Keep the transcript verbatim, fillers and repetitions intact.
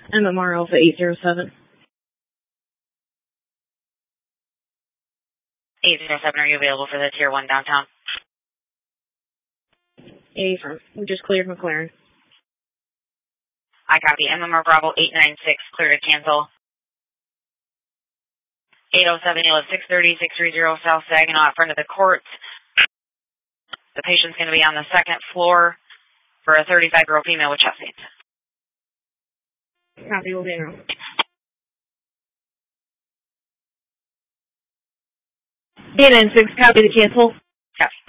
M M R Alpha eight zero seven. eight zero seven, are you available for the Tier one downtown? A firm. We just cleared McLaren. I copy. M M R Bravo eight nine six, clear to cancel. eight oh seven, you live six thirty, six thirty South Saginaw in front of the court. The patient's going to be on the second floor for a thirty-five-year-old female with chest pains. Copy, we'll be in room. eight nine six, copy to cancel. Copy.